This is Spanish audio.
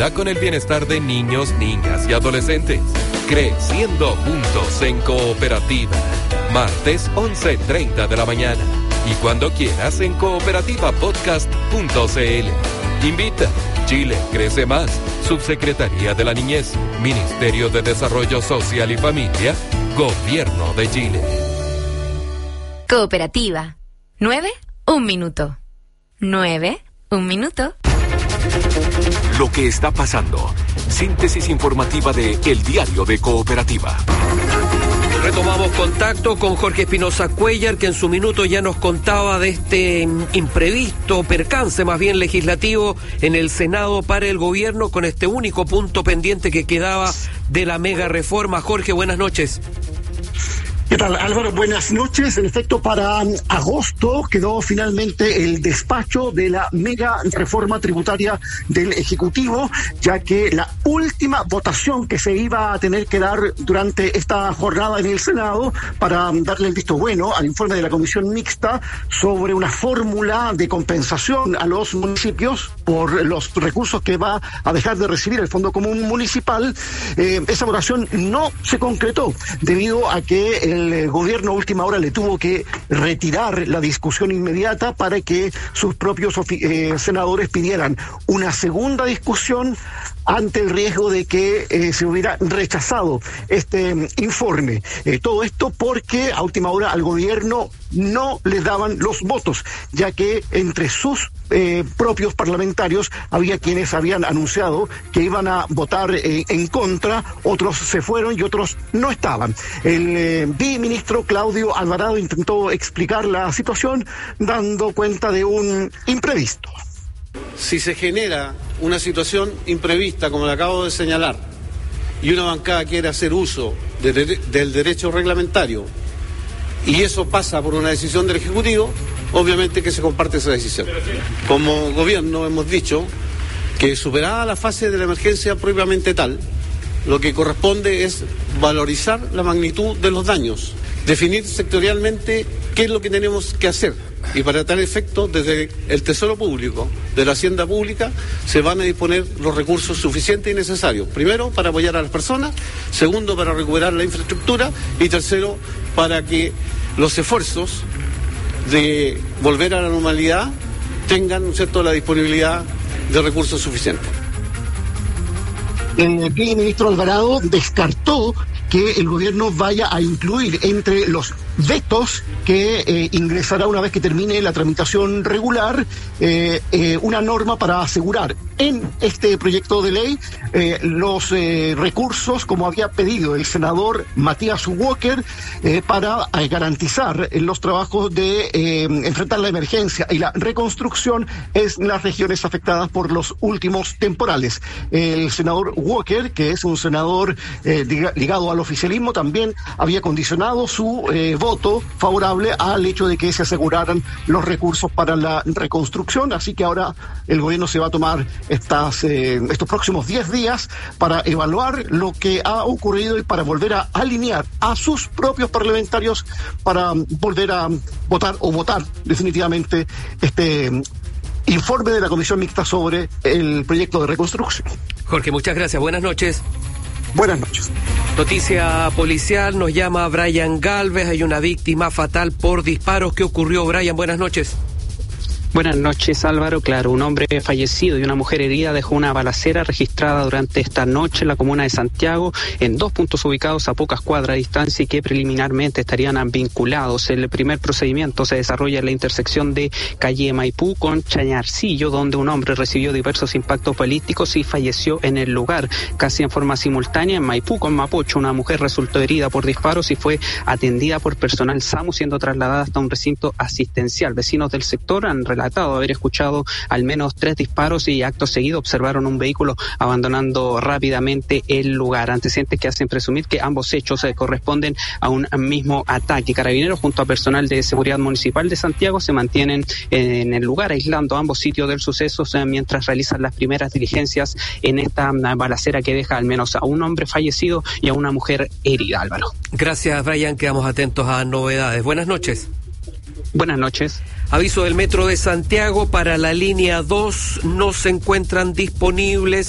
Con el bienestar de niños, niñas y adolescentes. Creciendo juntos en Cooperativa. Martes 11:30 de la mañana. Y cuando quieras en cooperativapodcast.cl. Invita. Chile crece más. Subsecretaría de la Niñez. Ministerio de Desarrollo Social y Familia. Gobierno de Chile. Cooperativa. 9, 1 minuto. 9, 1 minuto. Lo que está pasando. Síntesis informativa de El Diario de Cooperativa. Retomamos contacto con Jorge Espinosa Cuéllar, que en su minuto ya nos contaba de este imprevisto percance, más bien legislativo, en el Senado para el gobierno, con este único punto pendiente que quedaba de la mega reforma. Jorge, buenas noches. ¿Qué tal, Álvaro? Buenas noches. En efecto, para agosto quedó finalmente el despacho de la mega reforma tributaria del Ejecutivo, ya que la última votación que se iba a tener que dar durante esta jornada en el Senado para darle el visto bueno al informe de la Comisión Mixta sobre una fórmula de compensación a los municipios por los recursos que va a dejar de recibir el Fondo Común Municipal, esa votación no se concretó debido a que el gobierno a última hora le tuvo que retirar la discusión inmediata para que sus propios senadores pidieran una segunda discusión ante el riesgo de que se hubiera rechazado este informe. Todo esto porque a última hora al gobierno no le daban los votos, ya que entre sus propios parlamentarios había quienes habían anunciado que iban a votar en contra, otros se fueron y otros no estaban. El viceministro Claudio Alvarado intentó explicar la situación dando cuenta de un imprevisto. Si se genera una situación imprevista, como le acabo de señalar, y una bancada quiere hacer uso del derecho reglamentario, y eso pasa por una decisión del Ejecutivo, obviamente que se comparte esa decisión. Como gobierno hemos dicho que superada la fase de la emergencia propiamente tal, lo que corresponde es valorizar la magnitud de los daños, definir sectorialmente qué es lo que tenemos que hacer. Y para tal efecto, desde el Tesoro Público, de la Hacienda Pública, se van a disponer los recursos suficientes y necesarios. Primero, para apoyar a las personas. Segundo, para recuperar la infraestructura. Y tercero, para que los esfuerzos de volver a la normalidad tengan, ¿no es cierto?, la disponibilidad de recursos suficientes. El viceministro Alvarado descartó que el gobierno vaya a incluir entre los vetos que ingresará una vez que termine la tramitación regular una norma para asegurar en este proyecto de ley los recursos, como había pedido el senador Matías Walker, para garantizar los trabajos de enfrentar la emergencia y la reconstrucción en las regiones afectadas por los últimos temporales. El senador Walker, que es un senador ligado al oficialismo, también había condicionado su voto favorable al hecho de que se aseguraran los recursos para la reconstrucción, así que ahora el gobierno se va a tomar estos próximos 10 días para evaluar lo que ha ocurrido y para volver a alinear a sus propios parlamentarios para volver a votar definitivamente este informe de la Comisión Mixta sobre el proyecto de reconstrucción. Jorge, muchas gracias. Buenas noches. Buenas noches. Noticia policial, nos llama Brian Galvez, hay una víctima fatal por disparos. ¿Qué ocurrió, Brian? Buenas noches. Buenas noches, Álvaro. Claro, un hombre fallecido y una mujer herida dejó una balacera registrada durante esta noche en la comuna de Santiago, en 2 puntos ubicados a pocas cuadras de distancia y que preliminarmente estarían vinculados. El primer procedimiento se desarrolla en la intersección de calle Maipú con Chañarcillo, donde un hombre recibió diversos impactos balísticos y falleció en el lugar. Casi en forma simultánea, en Maipú con Mapocho, una mujer resultó herida por disparos y fue atendida por personal SAMU, siendo trasladada hasta un recinto asistencial. Vecinos del sector han relatado haber escuchado al menos 3 disparos y acto seguido observaron un vehículo abandonando rápidamente el lugar. Antecedentes que hacen presumir que ambos hechos corresponden a un mismo ataque. Carabineros junto a personal de seguridad municipal de Santiago se mantienen en el lugar, aislando ambos sitios del suceso mientras realizan las primeras diligencias en esta balacera que deja al menos a un hombre fallecido y a una mujer herida. Álvaro. Gracias, Brian. Quedamos atentos a novedades. Buenas noches. Buenas noches. Aviso del Metro de Santiago: para la línea 2 no se encuentran disponibles